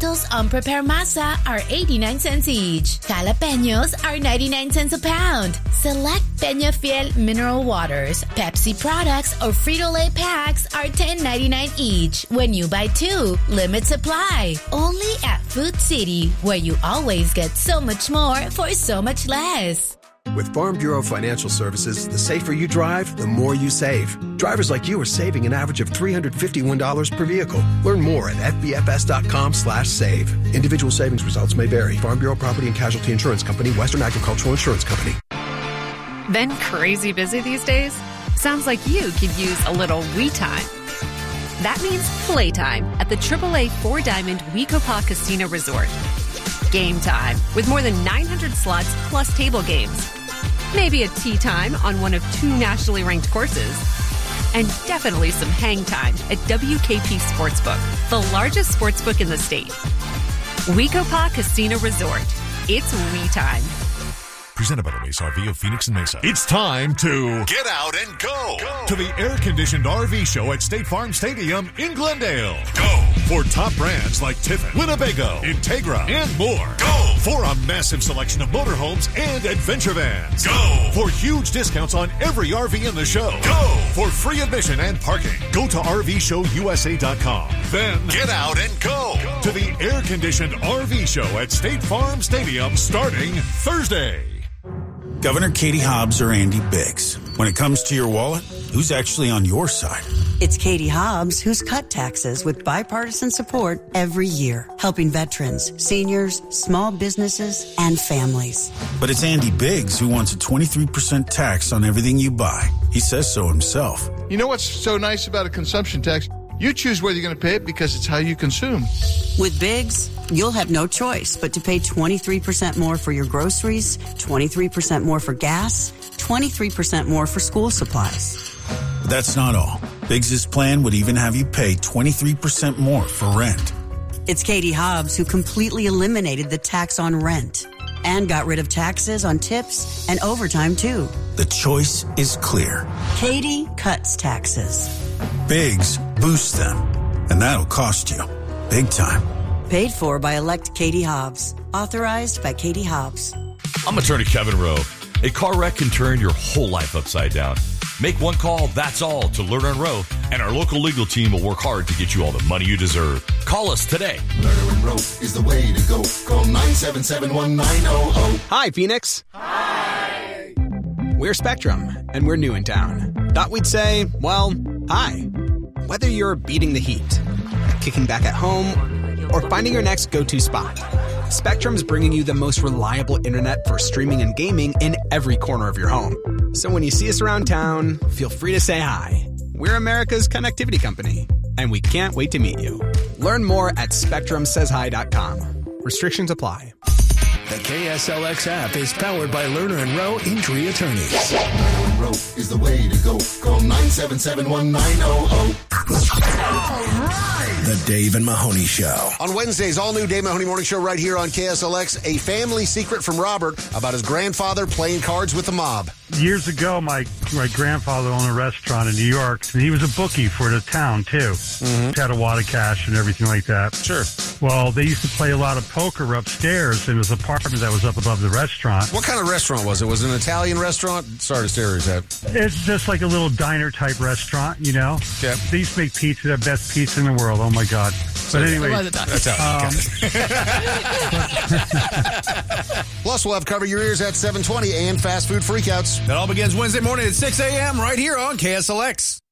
Tomatos unprepared masa are 89 cents each. Jalapenos are 99 cents a pound. Select Peña Fiel mineral waters, Pepsi products, or Frito-Lay packs are $10.99 each. When you buy 2, limit supply. Only at Food City, where you always get so much more for so much less. With Farm Bureau Financial Services, the safer you drive, the more you save. Drivers like you are saving an average of $351 per vehicle. Learn more at fbfs.com/save. Individual savings results may vary. Farm Bureau Property and Casualty Insurance Company, Western Agricultural Insurance Company. Been crazy busy these days? Sounds like you could use a little we time. That means playtime at the AAA 4-Diamond Wekopa Casino Resort. Game time with more than 900 slots plus table games. Maybe a tea time on one of 2 nationally ranked courses. And definitely some hang time at WKP Sportsbook, the largest sportsbook in the state. Wekopa Casino Resort. It's we time. Presented by the Mesa RV of Phoenix and Mesa. It's time to get out and go to the air-conditioned RV show at State Farm Stadium in Glendale. Go for top brands like Tiffin, Winnebago, Integra, and more. Go for a massive selection of motorhomes and adventure vans. Go for huge discounts on every RV in the show. Go for free admission and parking. Go to RVShowUSA.com. Then get out and go to the air-conditioned RV show at State Farm Stadium starting Thursday. Governor Katie Hobbs or Andy Biggs. When it comes to your wallet, who's actually on your side? It's Katie Hobbs who's cut taxes with bipartisan support every year, helping veterans, seniors, small businesses, and families. But it's Andy Biggs who wants a 23% tax on everything you buy. He says so himself. You know what's so nice about a consumption tax? You choose whether you're going to pay it because it's how you consume. With Biggs, you'll have no choice but to pay 23% more for your groceries, 23% more for gas, 23% more for school supplies. But that's not all. Biggs' plan would even have you pay 23% more for rent. It's Katie Hobbs who completely eliminated the tax on rent and got rid of taxes on tips and overtime, too. The choice is clear. Katie cuts taxes. Biggs boosts them, and that'll cost you big time. Paid for by elect Katie Hobbs. Authorized by Katie Hobbs. I'm attorney Kevin Rowe. A car wreck can turn your whole life upside down. Make one call, that's all, to Lerner & Rowe, and our local legal team will work hard to get you all the money you deserve. Call us today. Lerner & Rowe is the way to go. Call 977-1900. Hi, Phoenix. Hi. We're Spectrum, and we're new in town. Thought we'd say, well, hi. Whether you're beating the heat, kicking back at home, or finding your next go-to spot, Spectrum's bringing you the most reliable internet for streaming and gaming in every corner of your home. So when you see us around town, feel free to say hi. We're America's connectivity company, and we can't wait to meet you. Learn more at SpectrumSaysHi.com. Restrictions apply. The KSLX app is powered by Lerner & Rowe Injury Attorneys. Lerner & Rowe is the way to go. Call 977-1900. The Dave and Mahoney Show. On Wednesdays, all-new Dave Mahoney Morning Show right here on KSLX. A family secret from Robert about his grandfather playing cards with the mob. Years ago, my grandfather owned a restaurant in New York, and he was a bookie for the town, too. Mm-hmm. Had a wad of cash and everything like that. Sure. Well, they used to play a lot of poker upstairs in his apartment that was up above the restaurant. What kind of restaurant was it? Was it an Italian restaurant? Sorry to stereotype. It's just like a little diner-type restaurant, you know? Yeah. They used to make pizza, the best pizza in the world. Oh, my God. But anyway. That's how Plus, we'll have Cover Your Ears at 7:20 and Fast Food Freakouts. That all begins Wednesday morning at 6 a.m. right here on KSLX.